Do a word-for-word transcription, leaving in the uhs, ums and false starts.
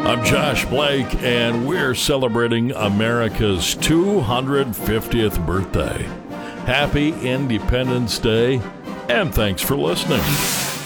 I'm Josh Blake, and we're celebrating America's two hundred fiftieth birthday. Happy Independence Day, and thanks for listening.